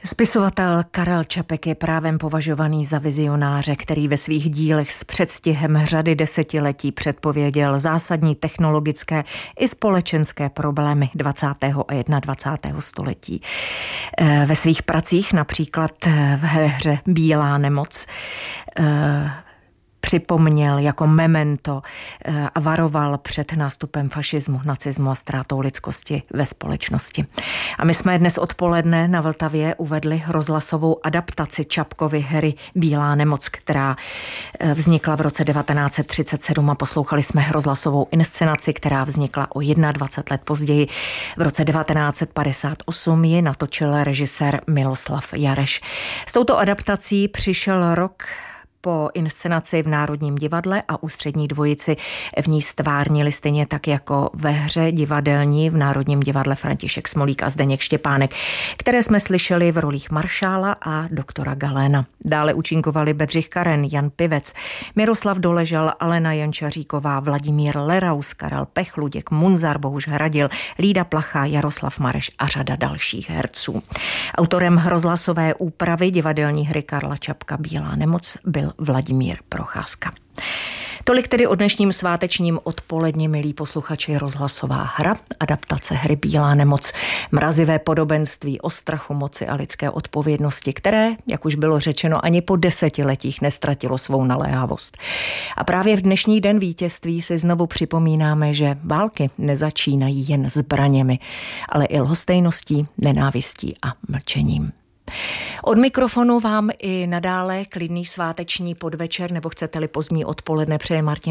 Spisovatel Karel Čapek je právem považovaný za vizionáře, který ve svých dílech s předstihem řady desetiletí předpověděl zásadní technologické i společenské problémy 20. a 21. století. Ve svých pracích, například v hře Bílá nemoc, připomněl jako memento a varoval před nástupem fašismu, nacismu a ztrátou lidskosti ve společnosti. A my jsme dnes odpoledne na Vltavě uvedli rozhlasovou adaptaci Čapkovy hry Bílá nemoc, která vznikla v roce 1937 a poslouchali jsme rozhlasovou inscenaci, která vznikla o 21 let později. V roce 1958 ji natočil režisér Miloslav Jareš. S touto adaptací přišel rok po inscenaci v Národním divadle a Ústřední dvojici v ní stvárnili stejně tak jako ve hře divadelní v Národním divadle František Smolík a Zdeněk Štěpánek, které jsme slyšeli v rolích maršála a doktora Galéna. Dále účinkovali Bedřich Karen, Jan Pivec, Miroslav Doležal, Alena Jančaříková, Vladimír Leraus, Karel Pech, Luděk Munzar, Bohuš Hradil, Lída Plachá, Jaroslav Mareš a řada dalších herců. Autorem rozhlasové úpravy divadelní hry Karla Čapka Bílá nemoc byl Vladimír Procházka. Tolik tedy o dnešním svátečním odpoledni, milí posluchači, rozhlasová hra, adaptace hry Bílá nemoc, mrazivé podobenství o strachu, moci a lidské odpovědnosti, které, jak už bylo řečeno, ani po desetiletích nestratilo svou naléhavost. A právě v dnešní den vítězství si znovu připomínáme, že války nezačínají jen zbraněmi, ale i lhostejností, nenávistí a mlčením. Od mikrofonu vám i nadále klidný sváteční podvečer, nebo chcete-li pozdní odpoledne, přeje Martin